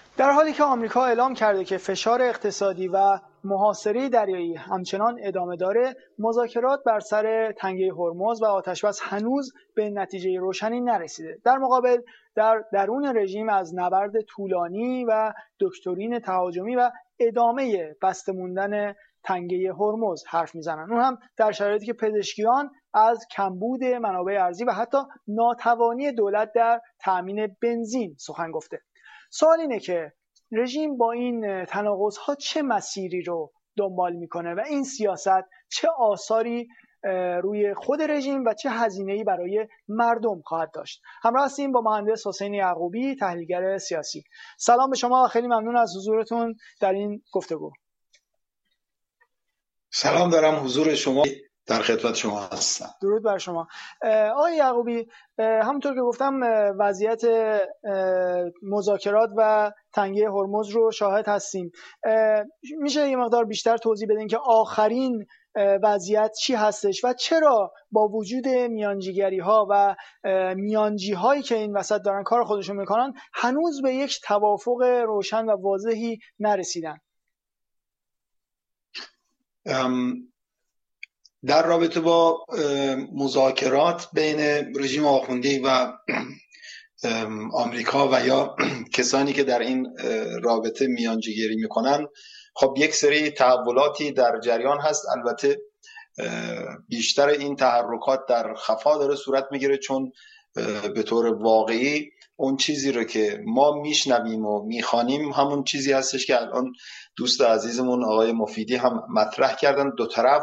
در حالی که آمریکا اعلام کرده که فشار اقتصادی و محاصره دریایی همچنان ادامه داره، مذاکرات بر سر تنگه هرمز و آتشبس هنوز به نتیجه روشنی نرسیده. در مقابل در درون رژیم از نبرد طولانی و دکترین تهاجمی و ادامه بسته موندن تنگه هرمز حرف میزنن، اون هم در شرایطی که پزشکیان از کمبود منابع ارزی و حتی ناتوانی دولت در تأمین بنزین سخن گفته. سوال اینه که رژیم با این تناقض‌ها چه مسیری رو دنبال میکنه و این سیاست چه آثاری روی خود رژیم و چه هزینه‌ای برای مردم خواهد داشت. همراه هستیم با مهندس حسین یعقوبی، تحلیلگر سیاسی. سلام به شما و خیلی ممنون از حضورتون در این گفتگو. سلام دارم، حضور شما، در خدمت شما هستم. درود بر شما. آقای یعقوبی، همونطور که گفتم وضعیت مذاکرات و تنگه هرمز رو شاهد هستیم. میشه یه مقدار بیشتر توضیح بدین که آخرین وضعیت چی هستش و چرا با وجود میانجیگری ها و میانجی هایی که این وسط دارن کار خودشون میکنن هنوز به یک توافق روشن و واضحی نرسیدن؟ در رابطه با مذاکرات بین رژیم آخوندی و آمریکا و یا کسانی که در این رابطه میانجیگری میکنن، خب یک سری تحولاتی در جریان هست. البته بیشتر این تحرکات در خفا داره صورت میگیره، چون به طور واقعی اون چیزی رو که ما میشنویم و میخوانیم همون چیزی هستش که الان دوست عزیزمون آقای مفیدی هم مطرح کردن. دو طرف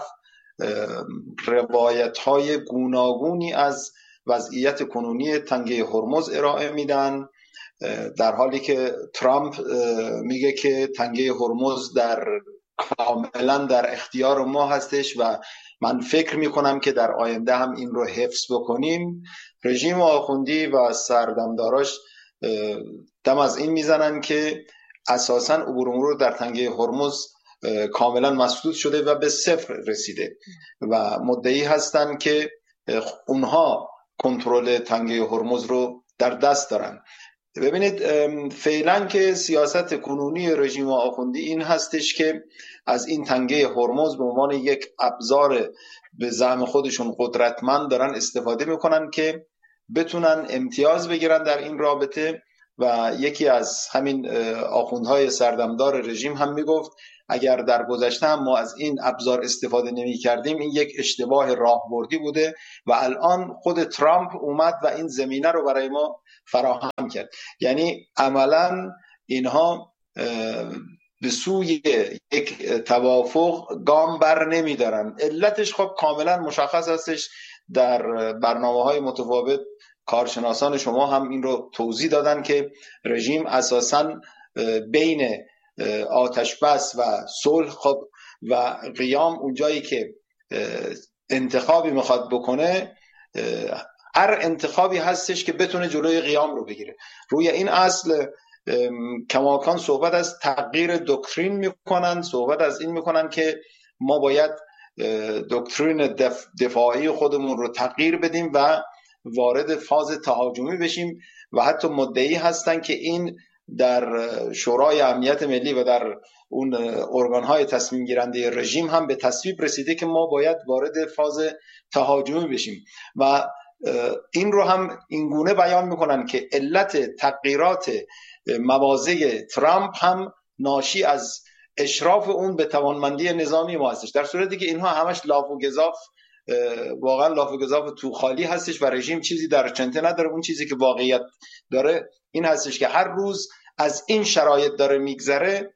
روایت‌های گوناگونی از وضعیت کنونی تنگه هرمز ارائه میدن، در حالی که ترامپ میگه که تنگه هرمز کاملا در اختیار ما هستش و من فکر میکنم که در آینده هم این رو حفظ بکنیم. رژیم آخوندی و سردمداراش دم از این میزنن که اساساً عبور مرور در تنگه هرمز کاملا مسدود شده و به صفر رسیده و مدعی هستن که اونها کنترل تنگه هرمز رو در دست دارن. ببینید، فعلا که سیاست کنونی رژیم آخوندی این هستش که از این تنگه هرمز به عنوان یک ابزار به زعم خودشون قدرتمند دارن استفاده میکنن که بتونن امتیاز بگیرن در این رابطه. و یکی از همین آخوندهای سردمدار رژیم هم میگفت اگر در گذشته هم ما از این ابزار استفاده نمی کردیم این یک اشتباه راهبردی بوده و الان خود ترامپ اومد و این زمینه رو برای ما فراهم کرد. یعنی عملا اینها به سوی یک توافق گام بر نمی دارن. علتش خب کاملا مشخص هستش، در برنامه‌های متفاوت کارشناسان شما هم این رو توضیح دادن که رژیم اساساً بین آتش بس و صلح خب و قیام، اونجایی که انتخابی میخواد بکنه هر انتخابی هستش که بتونه جلوی قیام رو بگیره. روی این اصل کماکان صحبت از تغییر دکترین میکنن، صحبت از این میکنن که ما باید دکترین دفاعی خودمون رو تغییر بدیم و وارد فاز تهاجمی بشیم و حتی مدعی هستن که این در شورای امنیت ملی و در اون ارگان‌های تصمیم گیرنده رژیم هم به تصویب رسیده که ما باید وارد فاز تهاجمی بشیم و این رو هم اینگونه بیان میکنن که علت تغییرات مواضع ترامپ هم ناشی از اشراف اون به توانمندی نظامی ما هستش، در صورتی که اینها همش لاف و گزاف، واقعا لاف و گزاف تو خالی هستش و رژیم چیزی در چنته نداره. اون چیزی که واقعیت داره این هستش که هر روز از این شرایط داره میگذره،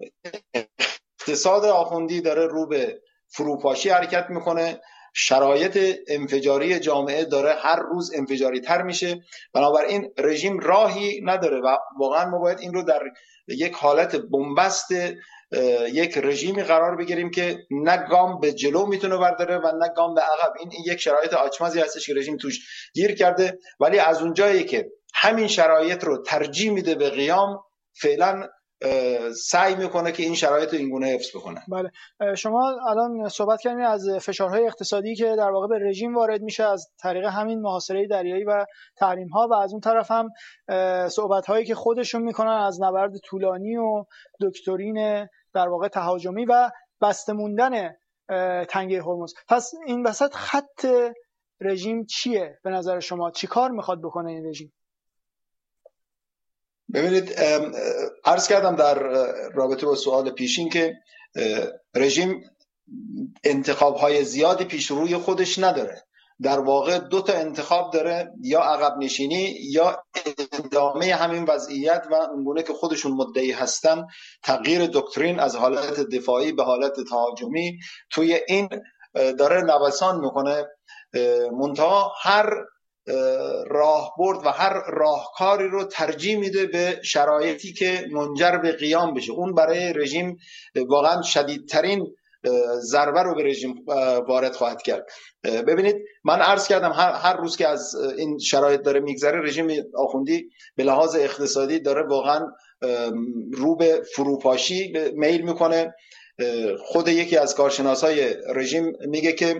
اقتصاد آخوندی داره رو به فروپاشی حرکت میکنه، شرایط انفجاری جامعه داره هر روز انفجاری تر میشه، بنابراین رژیم راهی نداره و واقعا ما باید این رو در یک حالت بنبست یک رژیمی قرار بگیریم که نه گام به جلو میتونه برداره و نه گام به عقب. این یک شرایط آچمزی هستش که رژیم توش گیر کرده، ولی از اونجایی که همین شرایط رو ترجیح میده به قیام، فعلا سعی میکنه که این شرایط رو اینگونه حفظ بکنه. بله، شما الان صحبت کردید از فشارهای اقتصادی که در واقع به رژیم وارد میشه از طریق همین محاصره دریایی و تحریم‌ها، و از اون طرف هم صحبت‌هایی که خودشون میکنن از نبرد طولانی و دکترین در واقع تهاجمی و بسته موندن تنگه هرمز. پس این وسط خط رژیم چیه به نظر شما؟ چی کار میخواد بکنه این رژیم؟ ببینید، عرض کردم در رابطه با سوال پیشین که رژیم انتخاب‌های زیادی پیش روی خودش نداره. در واقع دو تا انتخاب داره، یا عقب نشینی یا ادامه همین وضعیت و اونگونه که خودشون مدعی هستن تغییر دکترین از حالت دفاعی به حالت تهاجمی. توی این داره نوسان میکنه، منتها هر راهبرد و هر راهکاری رو ترجیح میده به شرایطی که منجر به قیام بشه. اون برای رژیم واقعا شدیدترین ضربه رو به رژیم وارد خواهد کرد. ببینید، من عرض کردم هر روز که از این شرایط داره میگذره، رژیم آخوندی به لحاظ اقتصادی داره واقعا رو به فروپاشی میل میکنه. خود یکی از کارشناسای رژیم میگه که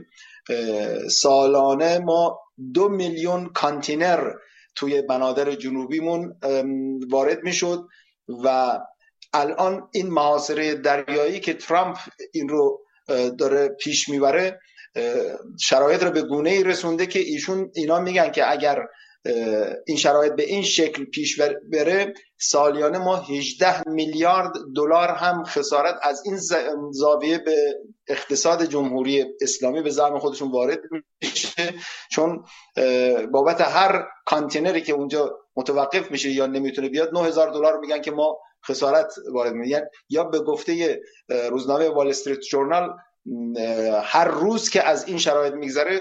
سالانه ما 2 میلیون کانتینر توی بنادر جنوبیمون وارد میشد و الان این محاصره دریایی که ترامپ این رو داره پیش میبره شرایط رو به گونه‌ای رسونده که اینا میگن که اگر این شرایط به این شکل پیش بره، سالیانه ما 18 میلیارد دلار هم خسارت از این زاویه به اقتصاد جمهوری اسلامی به زعم خودشون وارد میشه، چون بابت هر کانتینری که اونجا متوقف میشه یا نمیتونه بیاد $9,000 میگن که ما خسارت وارد میگن. یا به گفته روزنامه وال استریت جورنال، هر روز که از این شرایط میگذره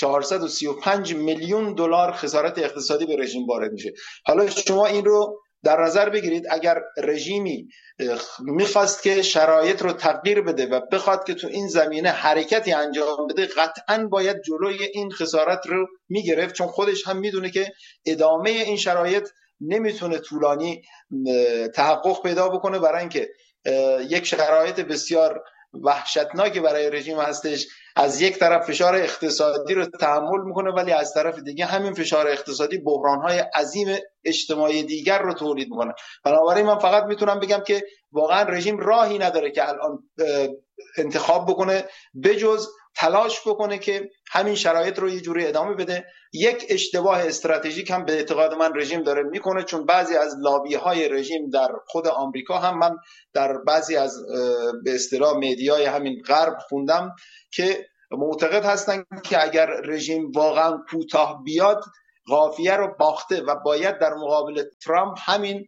435 میلیون دلار خسارت اقتصادی به رژیم وارد میشه. حالا شما این رو در نظر بگیرید، اگر رژیمی میخواست که شرایط رو تغییر بده و بخواد که تو این زمینه حرکتی انجام بده، قطعاً باید جلوی این خسارت رو میگرفت، چون خودش هم میدونه که ادامه این شرایط نمیتونه طولانی تحقق پیدا بکنه، برای اینکه یک شرایط بسیار وحشتناکی برای رژیم هستش. از یک طرف فشار اقتصادی رو تحمل میکنه، ولی از طرف دیگه همین فشار اقتصادی بحرانهای عظیم اجتماعی دیگر رو تولید میکنه. بنابراین من فقط میتونم بگم که واقعا رژیم راهی نداره که الان انتخاب بکنه بجز تلاش بکنه که همین شرایط رو یه جوری ادامه بده. یک اشتباه استراتژیک هم به اعتقاد من رژیم داره میکنه، چون بعضی از لابی های رژیم در خود آمریکا هم من در بعضی از به اصطلاح مدیای همین غرب خوندم که معتقد هستن که اگر رژیم واقعا کوتاه بیاد قافیه رو باخته و باید در مقابل ترامپ همین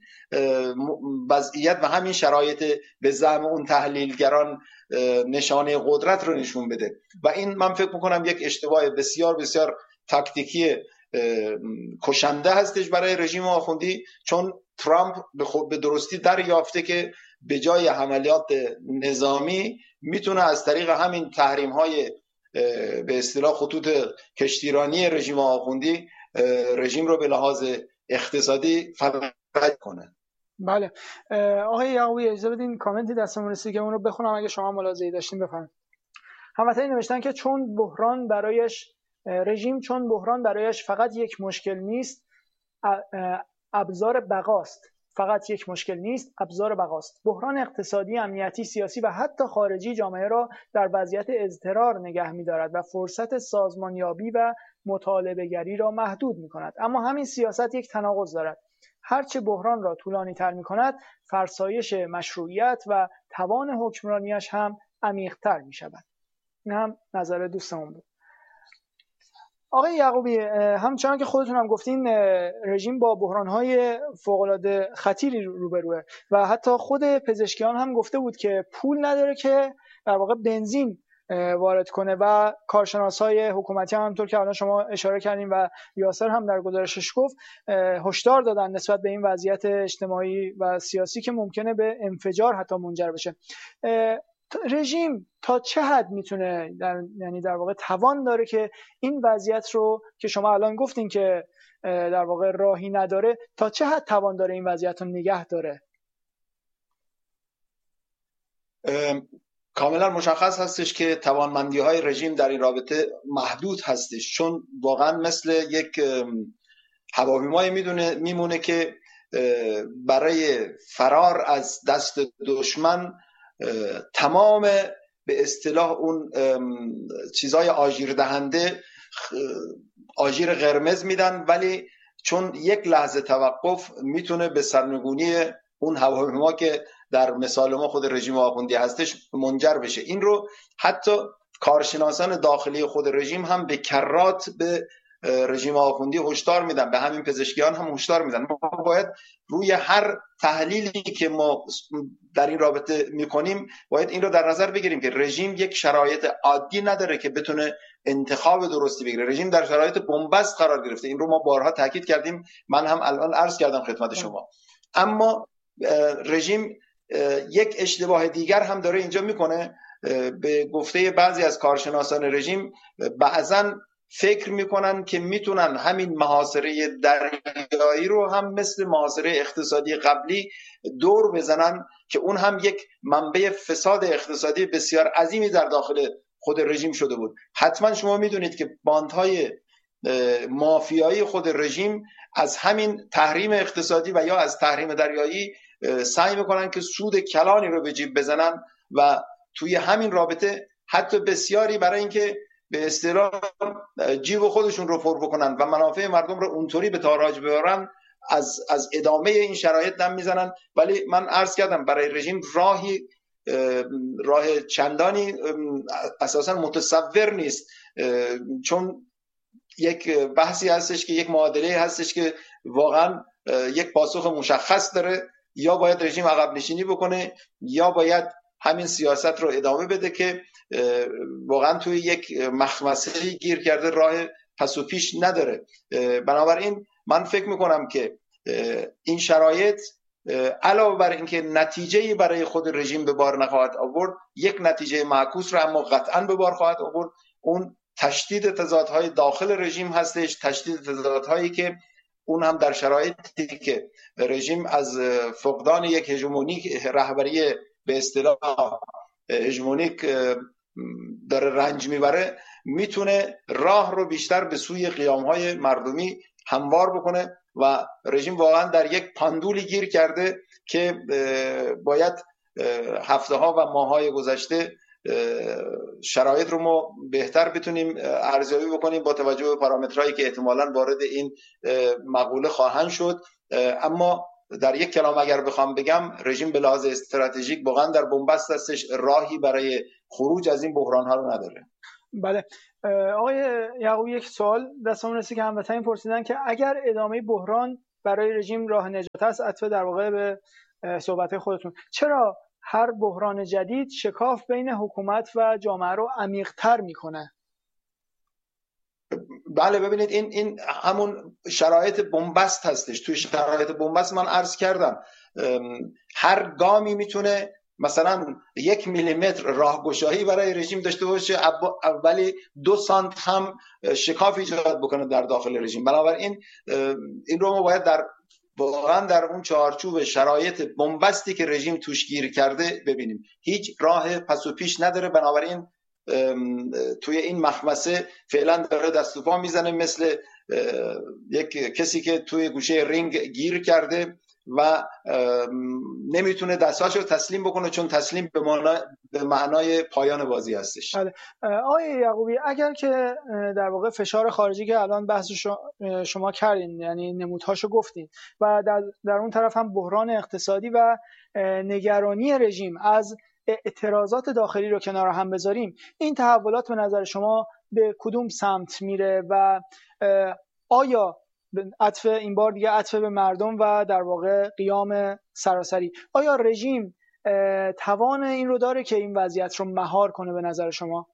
وضعیت و همین شرایط به زعم اون تحلیلگران نشانه قدرت رو نشون بده. و این من فکر میکنم یک اشتباه بسیار بسیار تاکتیکی کشنده هستش برای رژیم آخوندی، چون ترامپ به درستی دریافته که به جای عملیات نظامی میتونه از طریق همین تحریم های به اصطلاح خطوط کشتیرانی رژیم آخوندی رژیم رو به لحاظ اقتصادی فرج کنه. بله، آقای یعقوبی اجازه بدین کامنتی دستمون رسید که اون رو بخونم اگه شما ملاحظه‌ای داشتین بفرمایید. هموطنی نوشتن که چون بحران برایش فقط یک مشکل نیست، ابزار بقاست. فقط یک مشکل نیست، ابزار بقاست. بحران اقتصادی، امنیتی، سیاسی و حتی خارجی جامعه را در وضعیت اضطرار نگه می‌دارد و فرصت سازمانیابی و مطالبه‌گری را محدود می‌کند. اما همین سیاست یک تناقض دارد. هرچه بحران را طولانی‌تر می‌کند، فرسایش مشروعیت و توان حکمرانیش هم عمیق‌تر می‌شود. این هم نظر دوستمون بود. آقای یعقوبی، همچنان که خودتون هم گفتین رژیم با بحران‌های فوق‌العاده خطیری روبروه و حتی خود پزشکیان هم گفته بود که پول نداره که در واقع بنزین وارد کنه و کارشناسای حکومتی هم همونطور که الان شما اشاره کردین و یاسر هم در گزارشش گفت هشدار دادن نسبت به این وضعیت اجتماعی و سیاسی که ممکنه به انفجار حتی منجر بشه. رژیم تا چه حد میتونه یعنی در واقع توان داره که این وضعیت رو که شما الان گفتین که در واقع راهی نداره، تا چه حد توان داره این وضعیت رو نگه داره؟ کاملا مشخص هستش که توانمندی های رژیم در این رابطه محدود هستش، چون واقعا مثل یک هواپیمایی میمونه که برای فرار از دست دشمن تمام به اصطلاح اون چیزای آژیر دهنده آژیر قرمز میدن، ولی چون یک لحظه توقف میتونه به سرنگونی اون هواپیما که در مثال ما خود رژیم آخوندی هستش منجر بشه. این رو حتی کارشناسان داخلی خود رژیم هم به کرات به رژیم آخوندی هشدار میدن، به همین پزشکیان هم هشدار میدن. ما باید روی هر تحلیلی که ما در این رابطه میکنیم باید این رو در نظر بگیریم که رژیم یک شرایط عادی نداره که بتونه انتخاب درستی بگیره. رژیم در شرایط بنبست قرار گرفته، این رو ما بارها تاکید کردیم، من هم الان عرض کردم خدمت شما. اما رژیم یک اشتباه دیگر هم داره اینجا میکنه. به گفته بعضی از کارشناسان رژیم بعضن فکر میکنن که میتونن همین محاصره دریایی رو هم مثل محاصره اقتصادی قبلی دور بزنن که اون هم یک منبع فساد اقتصادی بسیار عظیمی در داخل خود رژیم شده بود. حتما شما میدونید که باندهای مافیایی خود رژیم از همین تحریم اقتصادی و یا از تحریم دریایی سعی میکنن که سود کلانی رو به جیب بزنن و توی همین رابطه حتی بسیاری برای اینکه به اصطلاح جیب خودشون رو پر بکنن و منافع مردم رو اونطوری به تاراج ببرن از ادامه این شرایط دم میزنن. ولی من عرض کردم برای رژیم راه چندانی اساسا متصور نیست، چون یک بحثی هستش که یک معادله هستش که واقعا یک پاسخ مشخص داره، یا باید رژیم عقب نشینی بکنه یا باید همین سیاست رو ادامه بده که واقعا توی یک مخمسه گیر کرده، راه پس و پیش نداره. بنابراین من فکر میکنم که این شرایط علاوه بر اینکه نتیجه‌ای برای خود رژیم به بار نخواهد آورد، یک نتیجه معکوس رو اما قطعاً به بار خواهد آورد. اون تشدید تضادهای داخل رژیم هستش، تشدید تضادهایی که اون هم در شرایطی که رژیم از فقدان یک هژمونیک رهبری به اصطلاح هژمونیک داره رنج میبره، میتونه راه رو بیشتر به سوی قیامهای مردمی هموار بکنه و رژیم واقعا در یک پاندولی گیر کرده که باید هفته ها و ماه های گذشته شرایط رو ما بهتر بتونیم ارزیابی بکنیم با توجه به پارامترهایی که احتمالاً وارد این مقوله خواهند شد. اما در یک کلام اگر بخوام بگم، رژیم به لحاظ استراتژیک واقعا در بنبست هستش، راهی برای خروج از این بحران ها رو نداره. بله آقای یعقوبی، یک سوال دستمون رسید که هموطنان پرسیدن که اگر ادامه بحران برای رژیم راه نجات است، عطف در واقع به صحبت خودتون، چرا هر بحران جدید شکاف بین حکومت و جامعه رو عمیق‌تر میکنه؟ بله ببینید این همون شرایط بنبست هستش. توی شرایط بنبست من عرض کردم هر گامی میتونه مثلا 1 میلیمتر راهگشایی برای رژیم داشته باشه، ولی 2 سانت هم شکاف ایجاد بکنه در داخل رژیم. بنابراین این رو ما باید واقعا در اون چارچوب شرایط بنبستی که رژیم توش گیر کرده ببینیم. هیچ راه پس و پیش نداره. بنابراین توی این مخمسه فعلا داره دست و پا میزنه، مثل یک کسی که توی گوشه رینگ گیر کرده و نمیتونه دستاش رو تسلیم بکنه، چون تسلیم به معنای پایان بازی هستش. آقای یعقوبی، اگر که در واقع فشار خارجی که الان بحث شما کردین، یعنی نمودهاشو گفتین، و در اون طرف هم بحران اقتصادی و نگرانی رژیم از اعتراضات داخلی رو کنار هم بذاریم، این تحولات به نظر شما به کدوم سمت میره و آیا عطف این بار دیگه عطف به مردم و در واقع قیام سراسری، آیا رژیم توان این رو داره که این وضعیت رو مهار کنه به نظر شما؟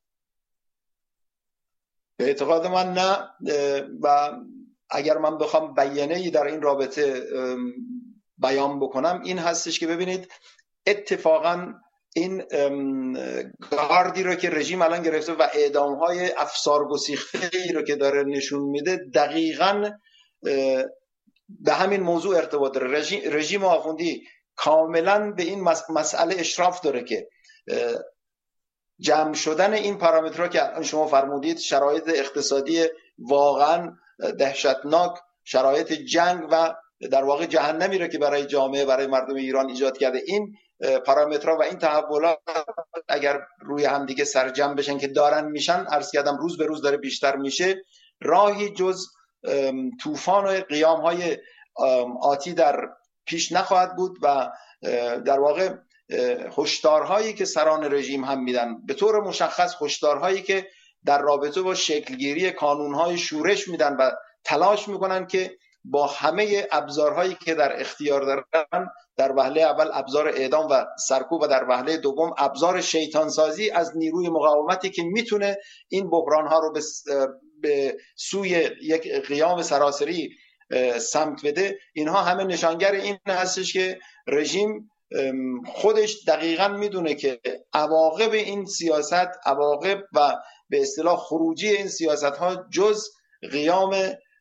به اعتقاد من نه. و اگر من بخوام بیانیه‌ای در این رابطه بیان بکنم این هستش که ببینید اتفاقاً این گاردی رو که رژیم الان گرفته و اعدام‌های افسارگسیخته‌ای رو که داره نشون میده دقیقاً به همین موضوع ارتباط داره. رژیم آخوندی کاملا به این مسئله اشراف داره که جمع شدن این پارامترها که شما فرمودید، شرایط اقتصادی واقعا دهشتناک، شرایط جنگ و در واقع جهنمی را که برای جامعه، برای مردم ایران ایجاد کرده، این پارامترها و این تحولات اگر روی هم دیگه سرجم بشن که دارن میشن، عرض کردم روز به روز داره بیشتر میشه، راهی جز طوفان و قیام های آتی در پیش نخواهد بود و در واقع هشدارهایی که سران رژیم هم میدن، به طور مشخص هشدارهایی که در رابطه با شکلگیری کانونهای شورش میدن و تلاش میکنن که با همه ابزارهایی که در اختیار دارن، در وهله اول ابزار اعدام و سرکوب و در وهله دوم ابزار شیطانسازی از نیروی مقاومتی که میتونه این بحرانها رو به سوی یک قیام سراسری سمت بده، اینها همه نشانگر این هستش که رژیم خودش دقیقاً میدونه که عواقب این سیاست، عواقب و به اصطلاح خروجی این سیاست ها جز قیام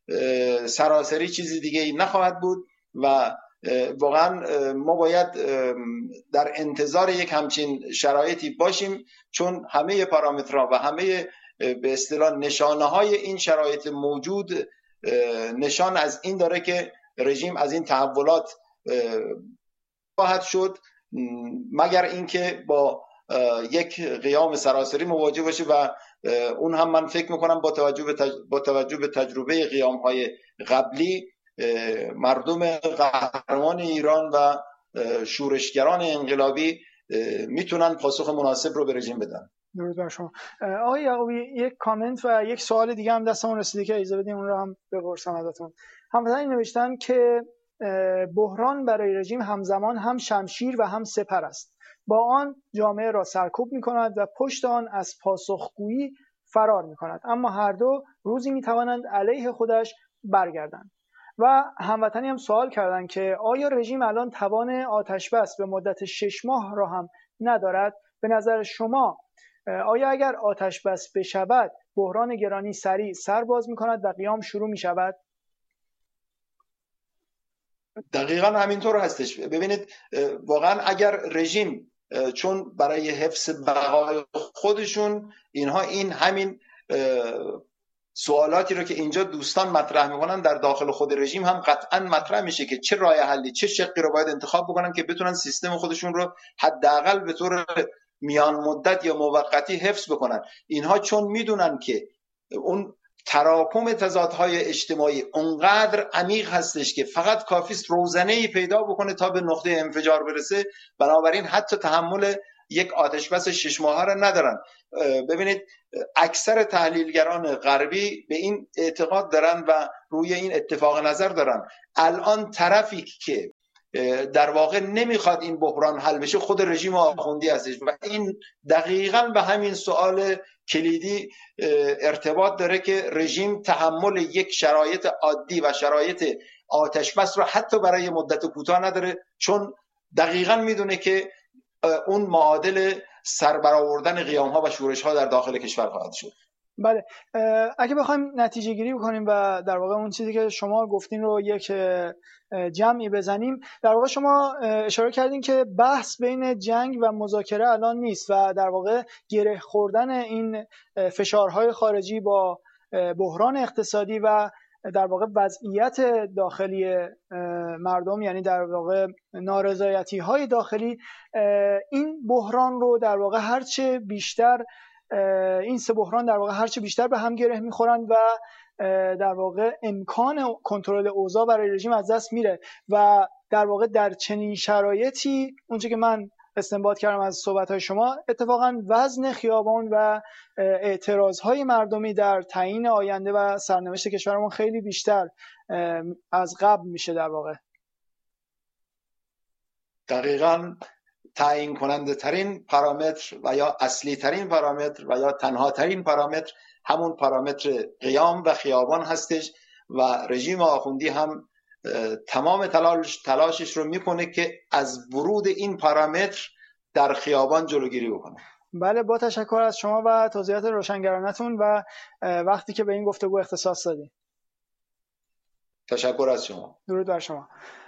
سراسری چیزی دیگه ای نخواهد بود و واقعا ما باید در انتظار یک همچین شرایطی باشیم، چون همه پارامترها و همه به اصطلاح نشانه های این شرایط موجود نشان از این داره که رژیم از این تحولات خواهد شد، مگر اینکه با یک قیام سراسری مواجه باشه و اون هم من فکر میکنم با توجه به تجربه قیام های قبلی، مردم قهرمان ایران و شورشگران انقلابی میتونن پاسخ مناسب رو به رژیم بدن. درود بر شما. آقای یعقوبی، یک کامنت و یک سوال دیگه هم دستمون رسیده که اجازه بدین اون رو هم بپرسم ازتون. هموطنان نوشتن که بحران برای رژیم همزمان هم شمشیر و هم سپر است، با آن جامعه را سرکوب می‌کند و پشت آن از پاسخگویی فرار می‌کند، اما هر دو روزی می‌توانند علیه خودش برگردند. و هموطنی هم سوال کردن که آیا رژیم الان توان آتش بس به مدت 6 ماه را هم ندارد؟ به نظر شما آیا اگر آتش بس بشود بحران گرانی سریع سر باز می‌کند و قیام شروع می‌شود؟ دقیقاً همینطور هستش. ببینید واقعاً اگر رژیم چون برای حفظ بقای خودشون اینها این همین سوالاتی رو که اینجا دوستان مطرح میکنن در داخل خود رژیم هم قطعاً مطرح میشه که چه راه حلی، چه شقی رو باید انتخاب بکنن که بتونن سیستم خودشون رو حداقل به طور میان مدت یا موقتی حفظ بکنن. اینها چون میدونن که اون تراکم تضادهای اجتماعی اونقدر عمیق هستش که فقط کافیست روزنه‌ای پیدا بکنه تا به نقطه انفجار برسه، بنابراین حتی تحمل یک آتش بس 6 ماهه را ندارن. ببینید اکثر تحلیلگران غربی به این اعتقاد دارن و روی این اتفاق نظر دارن. الان طرفی که در واقع نمیخواد این بحران حل بشه خود رژیم آخوندی هستش و این دقیقاً به همین سوال کلیدی ارتباط داره که رژیم تحمل یک شرایط عادی و شرایط آتش بس رو حتی برای مدت کوتاه نداره، چون دقیقاً میدونه که اون معادل سربرآوردن قیام ها و شورش ها در داخل کشور خواهد شد. بله، اگه بخوایم نتیجه گیری بکنیم و در واقع اون چیزی که شما گفتین رو یک جمعی بزنیم، در واقع شما اشاره کردین که بحث بین جنگ و مذاکره الان نیست و در واقع گره خوردن این فشارهای خارجی با بحران اقتصادی و در واقع وضعیت داخلی مردم، یعنی در واقع نارضایتی های داخلی، این بحران رو در واقع هرچه بیشتر این سه بحران در واقع هرچه بیشتر به هم گره میخورن و در واقع امکان کنترل اوضاع برای رژیم از دست میره و در واقع در چنین شرایطی اونچه که من استنباط کردم از صحبت‌های شما، اتفاقا وزن خیابان و اعتراض‌های مردمی در تعیین آینده و سرنوشت کشورمون خیلی بیشتر از قبل میشه. در واقع دقیقاً تعیین کننده ترین پارامتر و یا اصلی ترین پارامتر و یا تنها ترین پارامتر همون پارامتر قیام و خیابان هستش و رژیم آخوندی هم تمام تلاشش رو میکنه که از ورود این پارامتر در خیابان جلوگیری بکنه. بله، با تشکر از شما و توضیحات روشنگرانتون و وقتی که به این گفتگو اختصاص دادین. تشکر از شما. درود بر شما.